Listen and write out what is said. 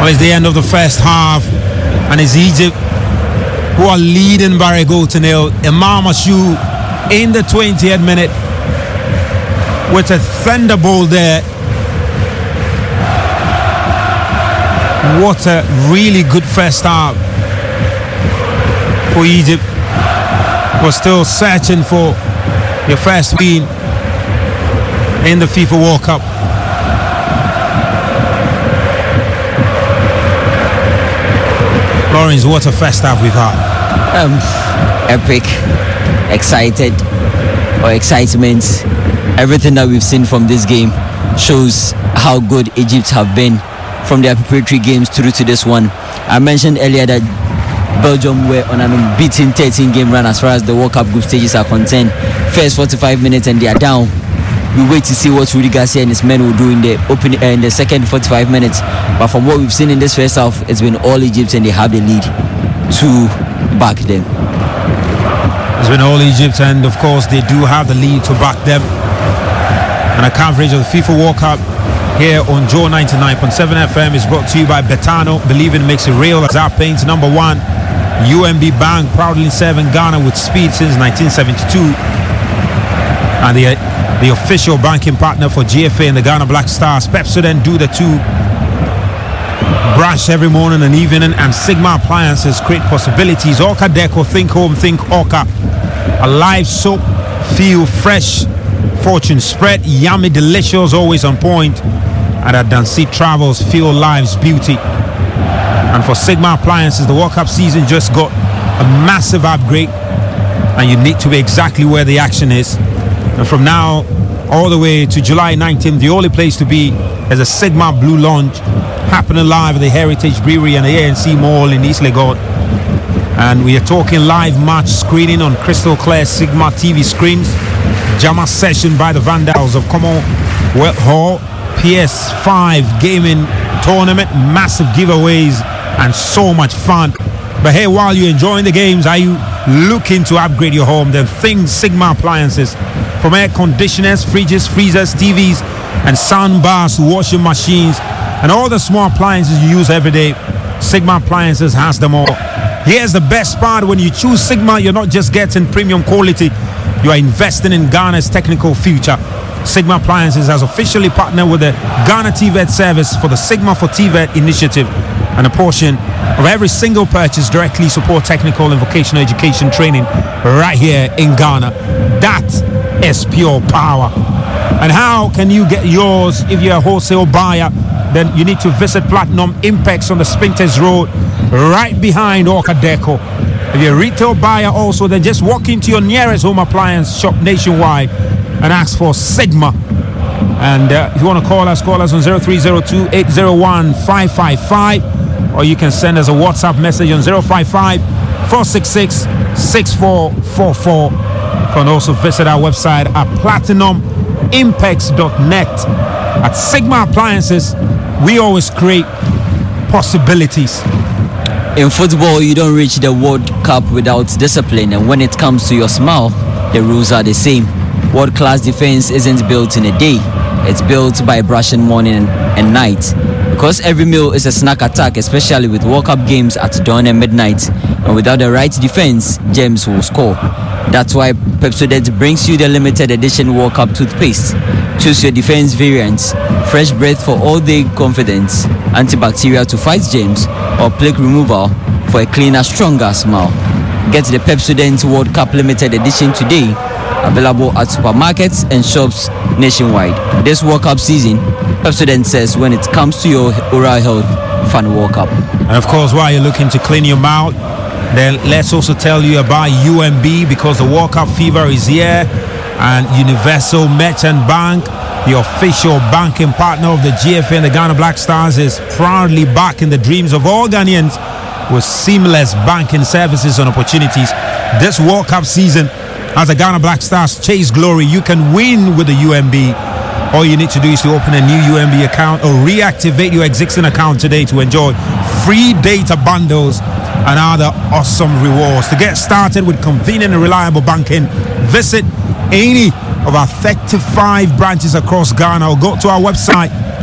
Well, it's the end of the first half, and it's Egypt who are leading by a goal to nil. Imam Ashu in the 20th minute with a thunderbolt there. What a really good first half for Egypt. We're still searching for your first win in the FIFA World Cup. Lawrence, what a first half we've had. Epic, excited, or excitement. Everything that we've seen from this game shows how good Egypt have been from their preparatory games through to this one. I mentioned earlier that Belgium were on an unbeaten 13-game run as far as the World Cup group stages are concerned. First 45 minutes and they are down. We wait to see what Rudy Garcia and his men will do in the second 45 minutes. But from what we've seen in this first half, it's been all Egypt and they have the lead to back them. It's been all Egypt, and of course they do have the lead to back them. And a coverage of the FIFA World Cup here on Joe 99.7 FM is brought to you by Betano. Believing makes it real. As our paints number one, UMB Bank, proudly serving Ghana with speed since 1972. And the official banking partner for GFA and the Ghana Black Stars. Pepsodent do the two. Brush every morning and evening, and Sigma Appliances create possibilities. Orca Deco, think home, think Orca. A live soap, feel fresh. Fortune spread, yummy, delicious, always on point. And at Dancy Travels, feel life's beauty. And for Sigma Appliances, the World Cup season just got a massive upgrade, and you need to be exactly where the action is. And from now all the way to July 19th, the only place to be is a Sigma Blue Lounge happening live at the Heritage Brewery and the ANC Mall in East Legon. And we are talking live match screening on crystal clear Sigma TV screens, Jama session by the Vandals of Commonwealth Hall, PS5 gaming tournament, massive giveaways, and so much fun. But hey, while you're enjoying the games, are you looking to upgrade your home? Then think Sigma Appliances. From air conditioners, fridges, freezers, TVs, and sound bars to washing machines, and all the small appliances you use every day, Sigma Appliances has them all. Here's the best part: when you choose Sigma, you're not just getting premium quality, you are investing in Ghana's technical future. Sigma Appliances has officially partnered with the Ghana TVET service for the Sigma for TVET initiative, and a portion of every single purchase directly support technical and vocational education training right here in Ghana. That is pure power. And how can you get yours? If you're a wholesale buyer, then you need to visit Platinum Impex on the Spintex Road, right behind Orca Deco. If you're a retail buyer also, then just walk into your nearest home appliance shop nationwide and ask for Sigma. And if you want to call us on 0302-801-555, or you can send us a WhatsApp message on 055-466-6444. You can also visit our website at platinumimpex.net. At Sigma Appliances, we always create possibilities. In football, you don't reach the World Cup without discipline, and when it comes to your smile, the rules are the same. World-class defense isn't built in a day. It's built by brushing morning and night. Because every meal is a snack attack, especially with World Cup games at dawn and midnight. And without the right defense, gems will score. That's why Pepsodent brings you the limited edition World Cup toothpaste. Choose your defense variants. Fresh breath for all-day confidence, antibacterial to fight germs, or plaque removal for a cleaner, stronger smile. Get the Pepsodent World Cup limited edition today. Available at supermarkets and shops nationwide. This World Cup season, Pepsodent says when it comes to your oral health, fun World Cup. And of course, while you're looking to clean your mouth, then let's also tell you about UMB, because the World Cup fever is here, and Universal Merchant Bank, the official banking partner of the GFA and the Ghana Black Stars, is proudly back in the dreams of all Ghanaians with seamless banking services and opportunities. This World Cup season, as the Ghana Black Stars chase glory, you can win with the UMB. All you need to do is to open a new UMB account or reactivate your existing account today to enjoy free data bundles and other awesome rewards. To get started with convenient and reliable banking, visit any of our 35 branches across Ghana or go to our website